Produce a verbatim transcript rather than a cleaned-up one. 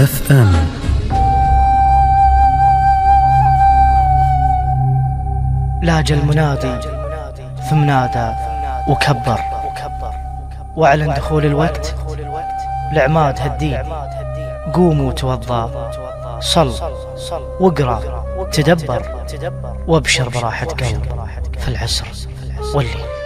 اف ام. لاج المنادي ثم نادى وكبر واعلن دخول الوقت لعماد هالدين. قوم وتوضى، صل واقرأ تدبر، وابشر براحة قلب في العسر والليل.